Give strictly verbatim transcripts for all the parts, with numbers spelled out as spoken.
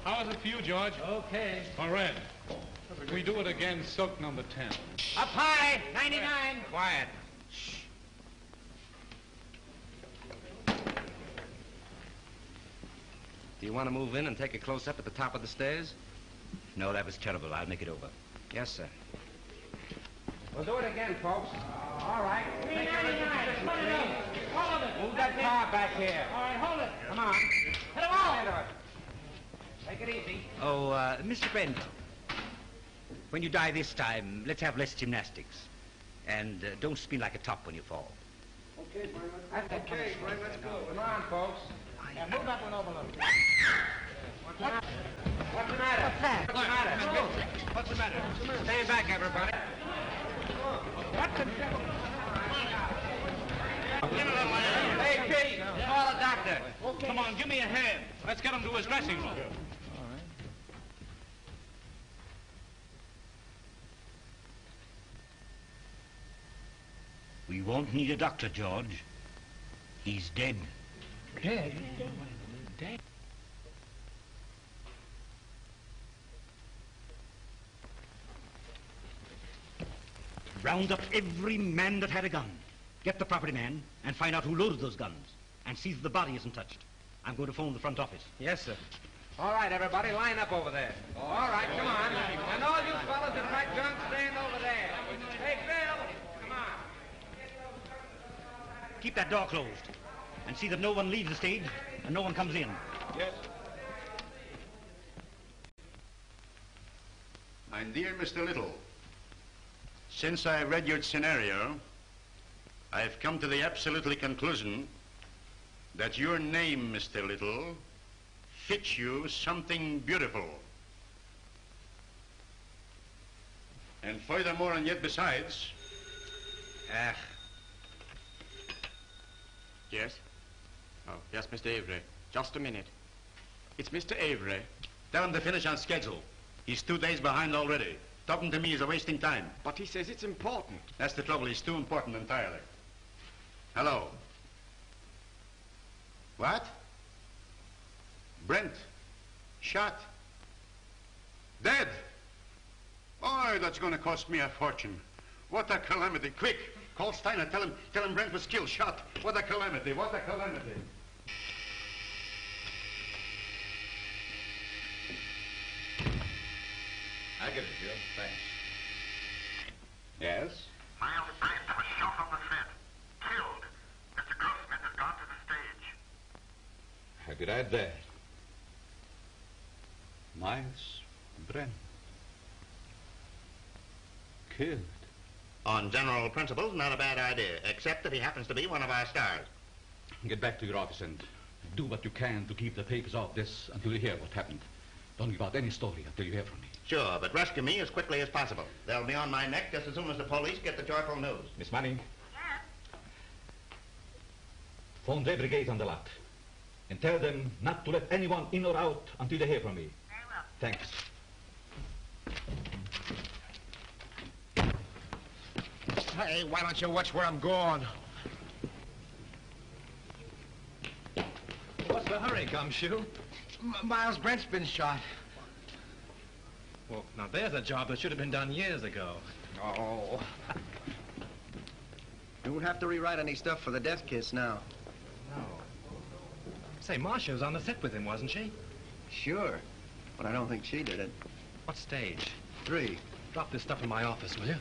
How is it for you, George? Okay. Or red? We do it again, silk number ten. Up high, ninety-nine. Quiet. Shh. Do you want to move in and take a close-up at the top of the stairs? No, that was terrible. I'll make it over. Yes, sir. We'll do it again, folks. All right. three ninety-nine. Hold it up. Hold it. Move that car back here. All right, hold it. Come on. Hit him all. Take it easy. Oh, uh, Mister Brent, when you die this time, let's have less gymnastics. And uh, don't spin like a top when you fall. Okay, Brian. That's okay, Brian. Let's go. Come on, folks. Yeah, move that one over a little. What's the matter? What's the matter? What's the matter? What's the matter? Stand back, everybody. What's the matter? Hey, Kitty, call a doctor. Okay. Come on, give me a hand. Let's get him to his dressing room. We won't need a doctor, George. He's dead. Dead? Dead? Round up every man that had a gun. Get the property man and find out who loaded those guns. And see that the body isn't touched. I'm going to phone the front office. Yes, sir. All right, everybody, line up over there. All right, come on. And all you fellas that pack guns, stand over there. Hey, Bill, come on. Keep that door closed. And see that no one leaves the stage and no one comes in. Yes. My dear Mister Little, since I read your scenario, I've come to the absolutely conclusion that your name, Mister Little, fits you something beautiful. And furthermore, and yet besides... Ah. Yes? Oh, yes, Mister Avery. Just a minute. It's Mister Avery. Tell him to finish on schedule. He's two days behind already. Talking to me is a wasting time. But he says it's important. That's the trouble. He's too important entirely. Hello. What? Brent. Shot. Dead. Oh, that's going to cost me a fortune. What a calamity. Quick. Call Steiner. Tell him, tell him Brent was killed, shot. What a calamity. What a calamity. I get it, Joe. Thanks. Yes? Miles Brent was shot on the set. Killed. Mister Grossman has gone to the stage. How could I add that? Miles Brent. Killed. On general principles, not a bad idea, except that he happens to be one of our stars. Get back to your office and do what you can to keep the papers off this until you hear what happened. Don't give out any story until you hear from me. Sure, but rescue me as quickly as possible. They'll be on my neck just as soon as the police get the joyful news. Miss Manning. Yes? Phone every gate on the lot. And tell them not to let anyone in or out until they hear from me. Very well. Thanks. Hey, why don't you watch where I'm going? What's the hurry, Gumshoe? M Miles Brent's been shot. Well, now there's a job that should have been done years ago. Oh. You won't have to rewrite any stuff for the death kiss now. No. Say, Marcia was on the set with him, wasn't she? Sure, but I don't think she did it. What stage? Three. Drop this stuff in my office, will you?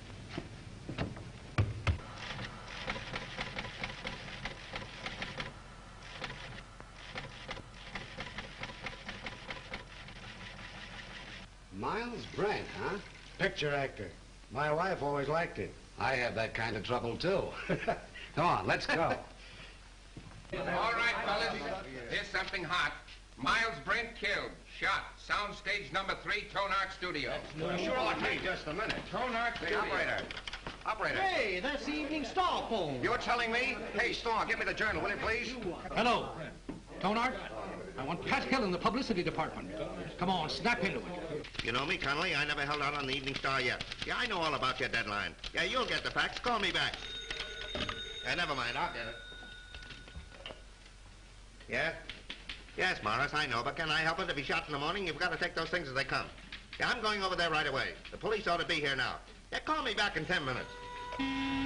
Miles Brent, huh? Picture actor. My wife always liked him. I have that kind of trouble, too. Come on, let's go. All right, fellas. Here's something hot. Miles Brent killed. Shot. Soundstage number three, Tonart Studio. Sure, I'll take just a minute. Tonart Studio. Operator. Operator. Hey, that's the Evening Star phone. You're telling me? Hey, Storm, give me the journal, will you, please? Hello. Tonart? I want Pat Hill in the publicity department. Come on, snap into it. You know me, Connolly. I never held out on the Evening Star yet. Yeah, I know all about your deadline. Yeah, you'll get the facts. Call me back. Yeah, never mind. I'll get it. Yeah? Yes, Morris, I know, but can I help it? If he's shot in the morning, you've got to take those things as they come. Yeah, I'm going over there right away. The police ought to be here now. Yeah, call me back in ten minutes.